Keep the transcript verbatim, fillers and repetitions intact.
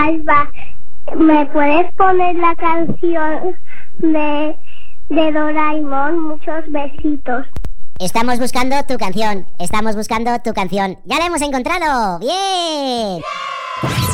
Alba, ¿me puedes poner la canción de, de Doraemon? Muchos besitos. Estamos buscando tu canción, estamos buscando tu canción. ¡Ya la hemos encontrado! ¡Bien!